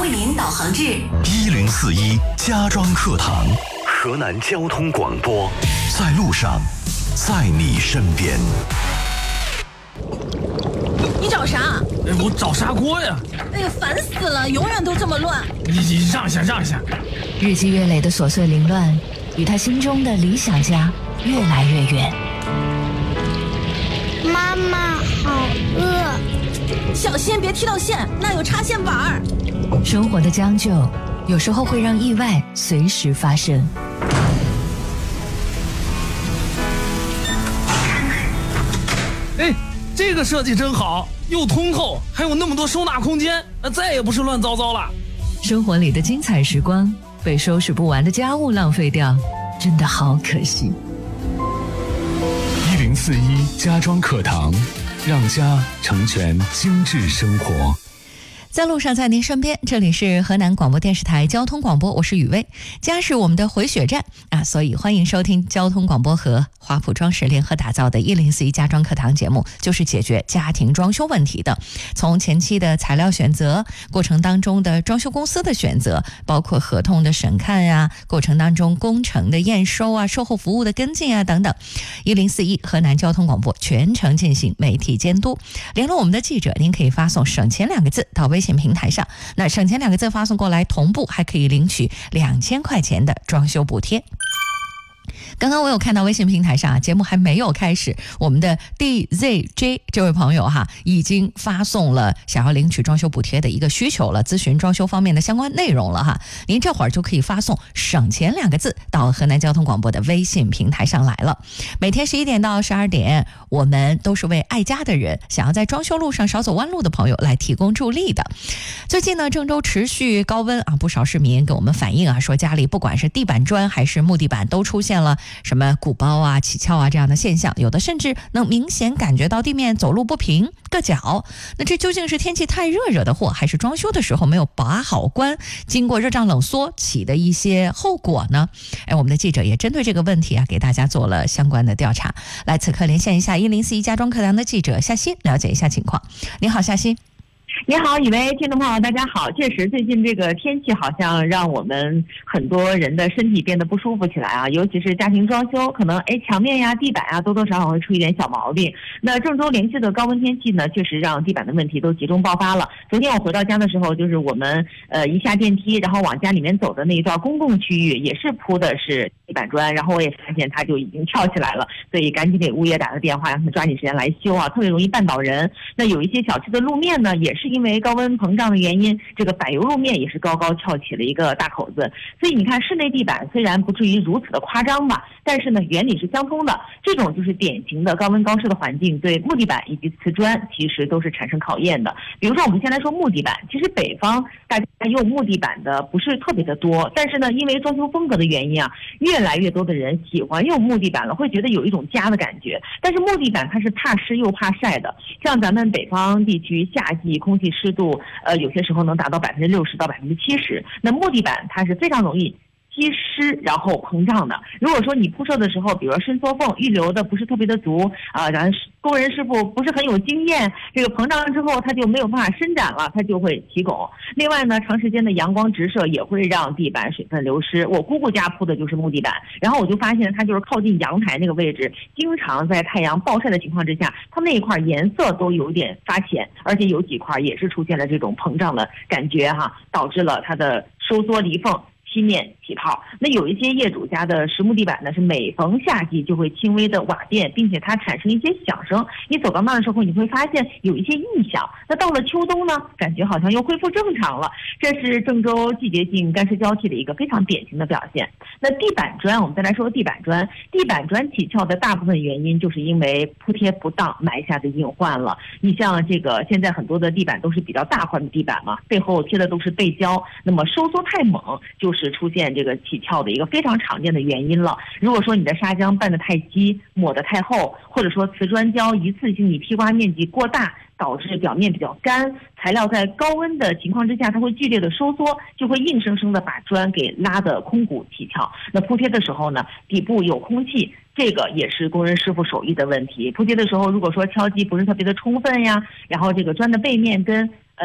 为您导航至 1041家装课堂，河南交通广播，在路上，在你身边。 你找啥？ 我找砂锅呀！ 哎呀，烦死了，永远都这么乱。 你让一下，让一下。 日积月累的琐碎凌乱，与他心中的理想家越来越远。 妈妈好饿。 小心别踢到线，那有插线板。 生活的将就，有时候会让意外随时发生。 哎，这个设计真好，又通透，还有那么多收纳空间，再也不是乱糟糟了。 生活里的精彩时光，被收拾不完的家务浪费掉，真的好可惜。 1041家装课堂，让家成全精致生活。 在路上，在您身边，这里是河南广播电视台交通广播，我是雨薇。家是我们的回血站啊，所以欢迎收听交通广播和华普装饰联合打造的1041家装课堂节目，就是解决家庭装修问题的。从前期的材料选择，过程当中的装修公司的选择，包括合同的审看呀，过程当中工程的验收啊，售后服务的跟进啊等等。1041河南交通广播全程进行媒体监督。联络我们的记者，您可以发送省钱2个字到微信平台上，那省钱2个字发送过来，同步还可以领取2000块钱的装修补贴。刚刚我有看到微信平台上节目还没有开始，我们的 DZJ 这位朋友已经发送了想要领取装修补贴的一个需求了，咨询装修方面的相关内容了您这会儿就可以发送省钱2个字到河南交通广播的微信平台上来了。每天11点到12点，我们都是为爱家的人，想要在装修路上少走弯路的朋友来提供助力的。最近呢，郑州持续高温不少市民给我们反映说家里不管是地板砖还是木地板都出现了什么鼓包啊、起翘啊这样的现象，有的甚至能明显感觉到地面走路不平、硌脚。那这究竟是天气太热惹的祸，还是装修的时候没有把好关，经过热胀冷缩起的一些后果呢？我们的记者也针对这个问题给大家做了相关的调查。来，此刻连线一下1041家装课堂的记者夏欣，了解一下情况。你好，夏欣。 你好，以为听众朋友大家好。确实最近这个天气好像让我们很多人的身体变得不舒服起来啊，尤其是家庭装修，可能墙面呀、地板呀多多少少会出一点小毛病。那郑州连续的高温天气呢，确实让地板的问题都集中爆发了。昨天我回到家的时候，就是我们一下电梯，然后往家里面走的那一段公共区域也是铺的是地板砖，然后我也发现它就已经翘起来了，所以赶紧给物业打个电话，让他们抓紧时间来修特别容易绊倒人。那有一些小区的路面呢，也是因为高温膨胀的原因，这个柏油路面也是高高翘起了一个大口子。所以你看，室内地板虽然不至于如此的夸张吧，但是呢，原理是相通的。这种就是典型的高温高湿的环境，对木地板以及瓷砖其实都是产生考验的。比如说，我们先来说木地板，其实北方大家用木地板的不是特别的多，但是呢，因为装修风格的原因越来越多的人喜欢用木地板了，会觉得有一种家的感觉。但是木地板它是怕湿又怕晒的，像咱们北方地区夏季空气湿度有些时候能达到60%到70%，那木地板它是非常容易吸湿然后膨胀的。如果说你铺设的时候，比如说伸缩缝预留的不是特别的足然后工人师傅不是很有经验，这个膨胀之后它就没有办法伸展了，它就会起拱。另外呢，长时间的阳光直射也会让地板水分流失。我姑姑家铺的就是木地板，然后我就发现它就是靠近阳台那个位置，经常在太阳暴晒的情况之下，它那一块颜色都有点发浅，而且有几块也是出现了这种膨胀的感觉导致了它的收缩离缝漆面起泡。那有一些业主家的实木地板呢，是每逢夏季就会轻微的瓦变，并且它产生一些响声，你走到那儿的时候你会发现有一些异响。那到了秋冬呢，感觉好像又恢复正常了，这是郑州季节性干湿交替的一个非常典型的表现。那地板砖，我们再来说地板砖起翘的大部分原因就是因为铺贴不当埋下的隐患了。你像这个现在很多的地板都是比较大块的地板嘛，背后贴的都是背胶，那么收缩太猛就是出现这个起翘的一个非常常见的原因了。如果说你的砂浆拌得太稀，抹得太厚，或者说瓷砖胶一次性你披刮面积过大，导致表面比较干，材料在高温的情况之下它会剧烈的收缩，就会硬生生的把砖给拉得空鼓起翘。那铺贴的时候呢，底部有空气，这个也是工人师傅手艺的问题。铺贴的时候如果说敲击不是特别的充分呀，然后这个砖的背面跟